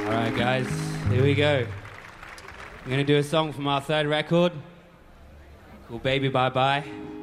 All right, guys, here we go. I'm going to do a song from our third record called Baby Bye Bye.